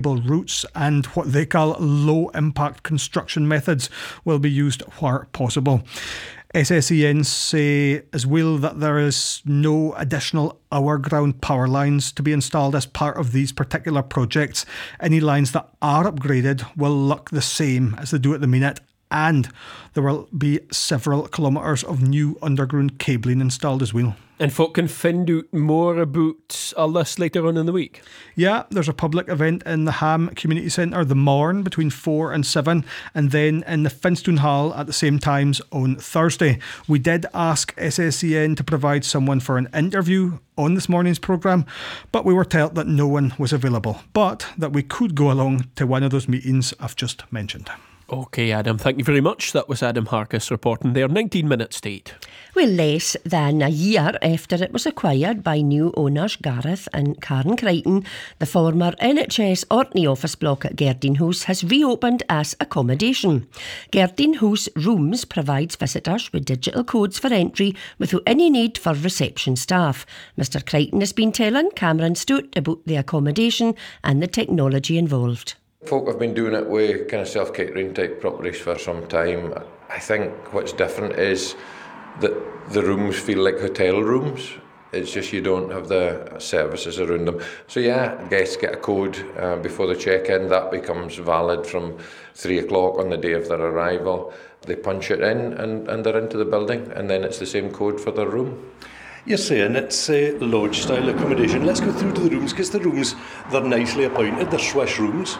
flexible routes and what they call low-impact construction methods will be used where possible. SSEN say as well that there is no additional hour-ground power lines to be installed as part of these particular projects. Any lines that are upgraded will look the same as they do at the minute, and there will be several kilometres of new underground cabling installed as well. And folk can find out more about all this later on in the week. Yeah, there's a public event in the Ham Community Centre, the morn, between 4 and 7, and then in the Finstone Hall at the same times on Thursday. We did ask SSEN to provide someone for an interview on this morning's programme, but we were told that no one was available, but that we could go along to one of those meetings I've just mentioned. OK, Adam, thank you very much. That was Adam Harkis reporting there, 19 minutes to 8. Well, less than a year after it was acquired by new owners Gareth and Karen Crichton, the former NHS Orkney office block at Gerdine House has reopened as accommodation. Gerdine House Rooms provides visitors with digital codes for entry without any need for reception staff. Mr Crichton has been telling Cameron Stewart about the accommodation and the technology involved. Folk have been doing it with kind of self-catering type properties for some time. I think what's different is that the rooms feel like hotel rooms. It's just you don't have the services around them. So yeah, guests get a code before they check in. That becomes valid from 3 o'clock on the day of their arrival. They punch it in and they're into the building, and then it's the same code for their room. You're saying it's lodge-style accommodation. Let's go through to the rooms, because the rooms, they're nicely appointed. They're swish rooms.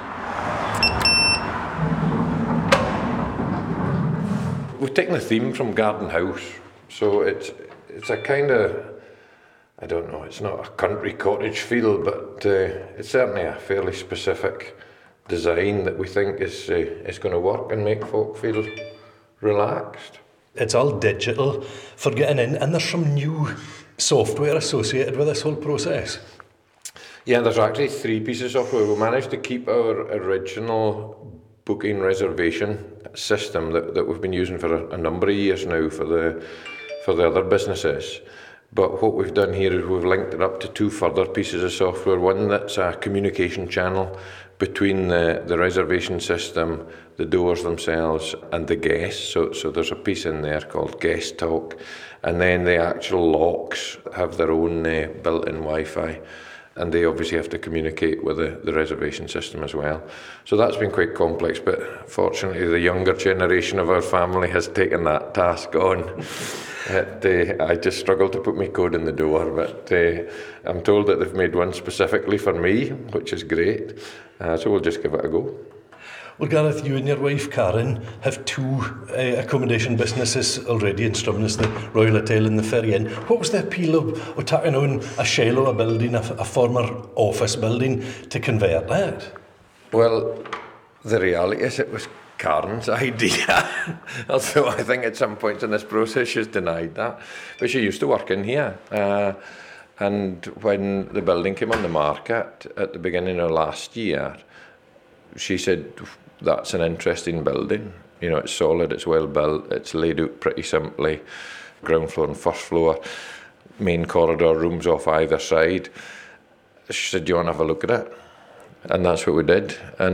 We've taken the theme from Garden House, so it's a kind of, I don't know, it's not a country cottage feel, but it's certainly a fairly specific design that we think is going to work and make folk feel relaxed. It's all digital for getting in, and there's some new software associated with this whole process. Yeah, there's actually 3 pieces of software. We managed to keep our original booking reservation system that we've been using for a number of years now for the other businesses. But what we've done here is we've linked it up to 2 further pieces of software. One that's a communication channel between the reservation system, the doors themselves, and the guests. So there's a piece in there called Guest Talk. And then the actual locks have their own built-in Wi-Fi. And they obviously have to communicate with the reservation system as well. So that's been quite complex, but fortunately the younger generation of our family has taken that task on. I just struggle to put my code in the door, but I'm told that they've made one specifically for me, which is great. So we'll just give it a go. Well, Gareth, you and your wife Karen have 2 accommodation businesses already in Stromness, the Royal Hotel and the Ferry Inn. What was the appeal of taking on a shell of a building, a former office building, to convert that? Well, the reality is it was Karen's idea, although I think at some points in this process she's denied that. But she used to work in here. And when the building came on the market at the beginning of last year, she said, that's an interesting building. You know, it's solid, it's well built, it's laid out pretty simply. Ground floor and first floor, main corridor, rooms off either side. She said, do you want to have a look at it? And that's what we did. And